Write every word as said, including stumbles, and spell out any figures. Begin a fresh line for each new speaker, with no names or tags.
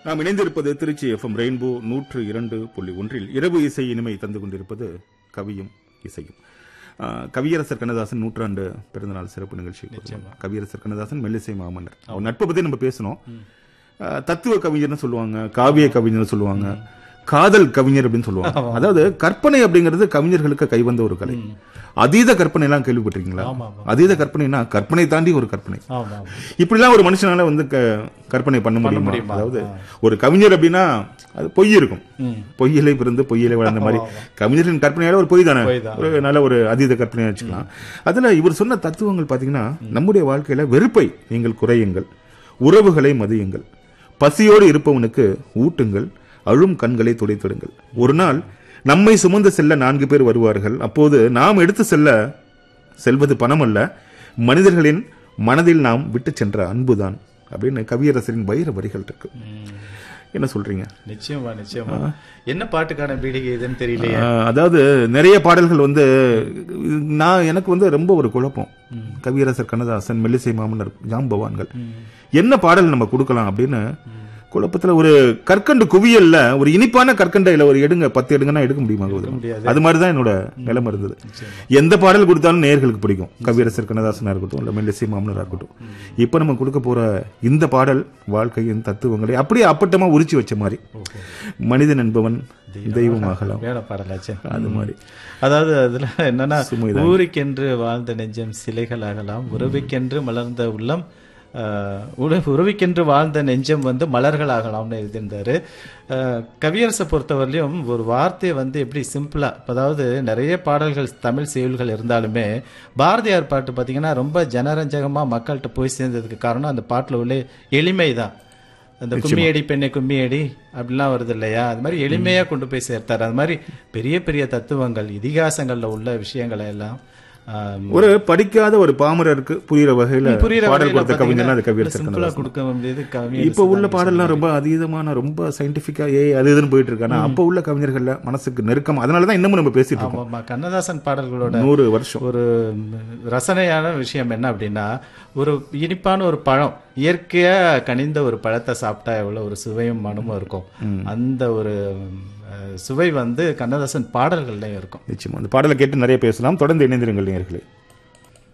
நாம் இணைந்திருப்பது Trichy FM rainbow நூற்று இரண்டு புள்ளி ஒன்றில் இரவு இசை இனிமை தந்து கொண்டிருப்பது கவியும் இசையும். கவியரசர் கண்ணதாசன் நூற்றாண்டு பிறந்தநாள் சிறப்பு நிகழ்ச்சி. கவியரசர் கண்ணதாசன் மெல்லிசை மாமன்னர். அவர் நட்பை பத்தி நம்ம பேசணும். தத்துவ கவிஞர்னு சொல்லுவாங்க, காவிய கவிஞர் சொல்லுவாங்க, காதல் கவிஞர் அப்படின்னு சொல்லுவாங்க. அதாவது கற்பனை அப்படிங்கிறது கவிஞர்களுக்கு கைவந்த ஒரு கலை. அதீத கற்பனை எல்லாம் கேள்விப்பட்டிருக்கீங்களா? அதீத கற்பனைனா கற்பனை தாண்டி ஒரு கற்பனை. இப்படிலாம் ஒரு மனுஷனால வந்து கற்பனை பண்ண முடியுமா? அதாவது ஒரு கவிஞர் அப்படின்னா அது பொய் இருக்கும். பொய்யிலை பிறந்து பொய்யிலை வளர்ந்த மாதிரி கவிஞரின் கற்பனையால ஒரு பொய் தானே, ஒரு நல்ல ஒரு அதீத கற்பனையா வச்சுக்கலாம். அதுல இவர் சொன்ன தத்துவங்கள் பாத்தீங்கன்னா, நம்முடைய வாழ்க்கையில வெறுப்பை நீங்கள் குறையுங்கள், உறவுகளை மதியுங்கள், பசியோடு இருப்பவனுக்கு ஊட்டுங்கள், அழும் கண்களை துடைத்திடுங்கள். ஒரு நாள் நம்மை சுமந்து செல்ல நான்கு பேர் வருவார்கள். அப்போது நாம் எடுத்து செல்ல செல்வது பணம் அல்ல, மனிதர்களின் மனதில் நாம் விட்டு சென்ற அன்புதான் அப்படின்னு கவியரசரின் வைர வரிகள் இருக்கு. என்ன சொல்றீங்க?
நிச்சயமா நிச்சயமா. என்ன பாட்டுக்கான பீடிகை இதுன்னு தெரியலையே.
அதாவது நிறைய பாடல்கள் வந்து நான் எனக்கு வந்து ரொம்ப ஒரு குழப்பம். கவியரசர் கண்ணதாசன், மெல்லிசை மாமன்னர் ஜாம்பவான்கள் என்ன பாடல் நம்ம கொடுக்கலாம் அப்படின்னு குழப்பத்துல ஒரு கற்கண்டு குவியல்ல ஒரு இனிப்பான கற்கண்டையில ஒரு எடுங்க பத்து எடுங்கன்னா எடுக்க முடியுமா? அது மாதிரிதான் என்னோட நிலைமை இருந்தது. எந்த பாடல் கொடுத்தாலும் நேயர்களுக்கு பிடிக்கும். கவியரசர் கண்ணதாசனா இருக்கட்டும், இல்ல மெல்லிசை மாமனரா இருக்கட்டும். இப்ப நம்ம கொடுக்க போற இந்த பாடல் வாழ்க்கையின் தத்துவங்களை அப்படியே அப்பட்டமா உரிச்சு வச்ச மாதிரி, மனிதன் என்பவன் தெய்வமாகலாம்
பாடலாச்சு
அது மாதிரி.
அதாவது அதுல என்னன்னா, ஊருக்கென்று வாழ்ந்த நெஞ்சம் சிலைகள் ஆகலாம், உறவுக்கென்று மலர்ந்த உள்ளம் உறவிக்கென்று வாழ்ந்த நெஞ்சம் வந்து மலர்கள் ஆகலாம்னு எழுதியிருந்தாரு. கவியரசை பொறுத்தவரையிலும் ஒரு வார்த்தையை வந்து எப்படி சிம்பிளா, அதாவது நிறைய பாடல்கள் தமிழ் செயல்கள் இருந்தாலுமே பாரதியார் பாட்டு பார்த்தீங்கன்னா ரொம்ப ஜனரஞ்சகமா மக்கள்கிட்ட போய் சேர்ந்ததுக்கு காரணம் அந்த பாட்டில் உள்ள எளிமை தான். அந்த கும்மியடி பெண்ணை கும்மியடி அப்படிலாம் வருது இல்லையா, அது மாதிரி எளிமையா கொண்டு போய் சேர்த்தார். அது மாதிரி பெரிய பெரிய தத்துவங்கள் இதிகாசங்கள்ல உள்ள விஷயங்களை எல்லாம்
ஒரு படிக்காத ஒரு பாமரருக்கு புரியுற வகையில பாடல் கொடுத்த கவிஞர் அது கவியரசர். இப்ப உள்ள பாடல்லாம் ரொம்ப அதீதமான ரொம்ப சயின்டிபிக்கா ஏ அது இதுன்னு போயிட்டு இருக்காங்க. அப்ப உள்ள கவிஞர்கள்ல மனசுக்கு நெருக்கம். அதனாலதான் இன்னமும் நம்ம பேசிட்டு இருக்கோம்.
கண்ணதாசன் பாடல்களோட
நூறு வருஷம்
ஒரு ரசனையான விஷயம் என்ன அப்படின்னா, ஒரு இனிப்பான ஒரு பழம், இயற்கையா கனிந்த ஒரு பழத்தை சாப்பிட்டா எவ்வளவு ஒரு சுவையும் மனமும் இருக்கும். அந்த ஒரு சுவை வந்து கண்ணதாசன் பாடல்கள்லயும் இருக்கும்.
நிச்சயமா அந்த பாடலை கேட்டு நிறைய பேசலாம். தொடர்ந்து இணைந்திருங்கள் நேயர்களே.